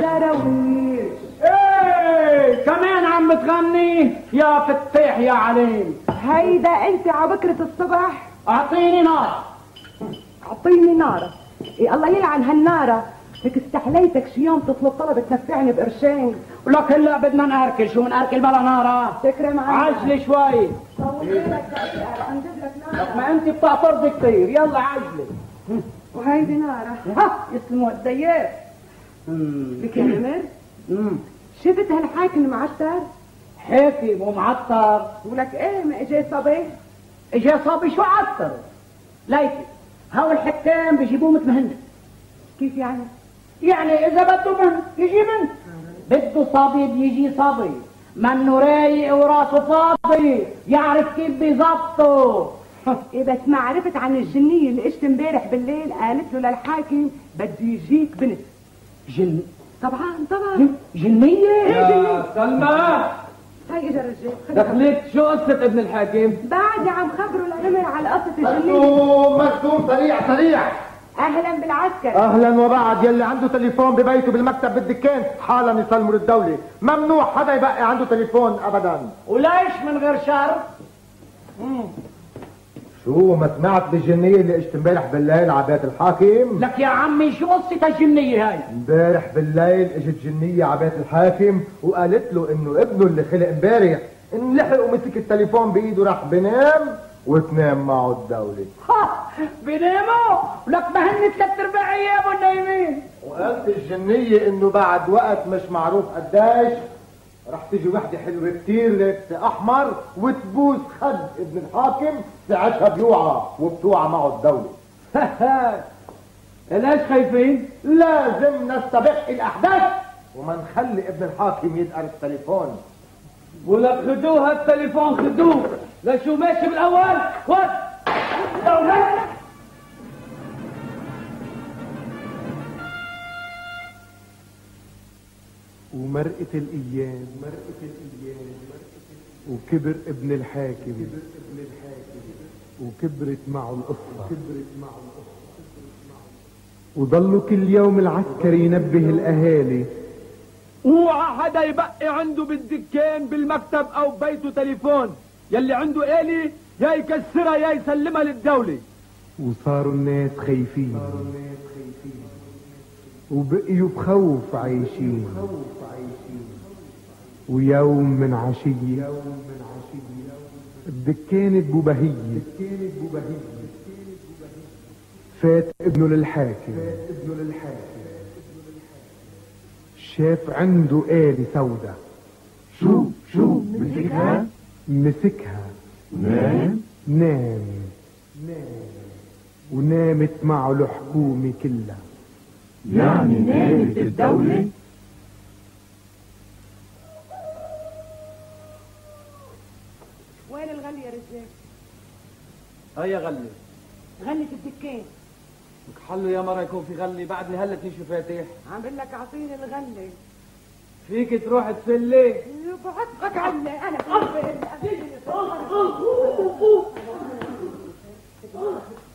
دراويش. ايه كمان عم تغني يا فتاح يا عليم؟ هيدا انت عبكرة الصبح. اعطيني نار. اعطيني نارة؟ إيه الله يلعن هالنارة، هيك استحليتك شي يوم تطلب طلب تنفعني بقرشين. ولك هلا بدنا نأركل، شو منأركل بلا نارة؟ تكرم عليك. عجلي شوي. طولك دقيقة رح نجيب لك نارة. لك ما انت بتعطرضي كثير، يلا عجلي. وهيدي نارة. ها يسلموا الديات. لك يا نمر، شفت هالحاكم المعتر؟ حاكم ومعطر؟ ولك ايه ما اجى صبي؟ اجى صبي شو عطر؟ ليكي هاو الحكام بيجيبوه مثل مهند. كيف يعني؟ يعني اذا بده بنت يجي بنت، بده صبي بيجي صبي، منه رايق وراسه فاضي، يعرف كيف بيظبطه. ايه بس ما عرفت عن الجنية اللي اجت امبارح بالليل قالت له للحاكم بدي يجيك بنت. جن؟ طبعا جنية؟ يا سلمى هاي اجا الرجال. دخلت شو قصة ابن الحاكم؟ بعد عم خبروا النمر على قصة الجنية. مكتوم سريع سريع. اهلا بالعسكر. اهلا وبعد. يلي عنده تليفون ببيته بالمكتب بالدكان حالا يسلموا للدولة. ممنوع حدا يبقى عنده تليفون ابدا. وليش من غير شر؟ شو ما سمعت بالجنية اللي اجت امبارح بالليل على بيت الحاكم؟ لك يا عمي شو قصة الجنية هاي؟ امبارح بالليل اجت جنية على بيت الحاكم وقالت له انه ابنه اللي خلق امبارح انلحق ومسك التليفون بايده راح بنام وتنام معه الدولة. ها بناموا؟ ولك ما هن 3/4 ايام نايمين. وقالت الجنية انه بعد وقت مش معروف قديش رح تيجي وحدة حلوة كتير لابسة احمر وتبوس خد ابن الحاكم، ساعتها بيوعى وبتوعى معه الدولة. ليش خايفين؟ لازم نستبق الاحداث وما نخلي ابن الحاكم يدقر التليفون. ولك خدوه هالتليفون خدوه، لشو ماشي بالاول؟ خد ومرقت الايام وكبر ابن الحاكم وكبرت معه القصة وضلوا كل يوم العسكري ينبه الاهالي اوعى حدا يبقي عنده بالدكان بالمكتب او بيته تليفون، يلي عنده آلي يا يكسرها يا يسلمها للدولة. وصاروا الناس خايفين وبقيوا بخوف عايشين. ويوم من عشية الدكان بو بهية فات ابنه للحاكم. شاف عنده آلة سودة. شو مسكها نام ونامت معه الحكومة كلها. يعني نامت الدولة؟ وين الغلي يا رجال؟ هيا غلي. غلي في الدكان. حلو يا مرة يكون في غلي بعدني هلا تنشو فاتح. عم بقول لك اعطيني الغلي. فيك تروح تفلي؟ بعطفك علي انا